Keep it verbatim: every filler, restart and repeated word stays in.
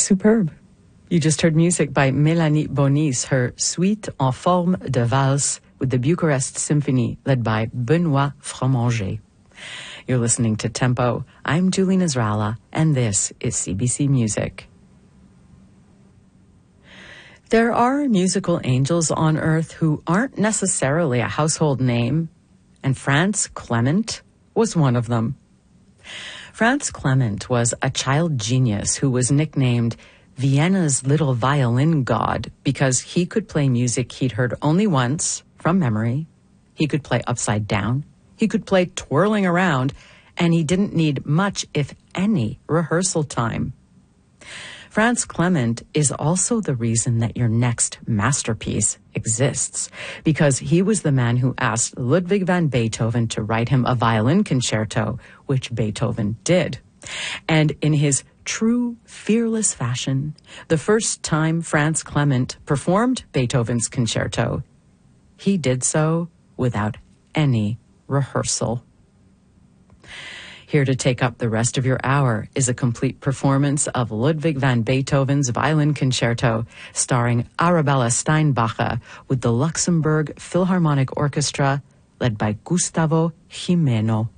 superb. You just heard music by Mélanie Bonis, her Suite en forme de valse with the Bucharest Symphony, led by Benoît Fromager. You're listening to Tempo. I'm Julie Nasrallah, and this is C B C Music. There are musical angels on earth who aren't necessarily a household name, and Franz Clement was one of them. Franz Clement was a child genius who was nicknamed Vienna's little violin god because he could play music he'd heard only once from memory. He could play upside down. He could play twirling around, and he didn't need much, if any, rehearsal time. Franz Clement is also the reason that your next masterpiece exists, because he was the man who asked Ludwig van Beethoven to write him a violin concerto, which Beethoven did. And in his true, fearless fashion, the first time Franz Clement performed Beethoven's concerto, he did so without any rehearsal. Here to take up the rest of your hour is a complete performance of Ludwig van Beethoven's Violin Concerto, starring Arabella Steinbacher with the Luxembourg Philharmonic Orchestra, led by Gustavo Gimeno.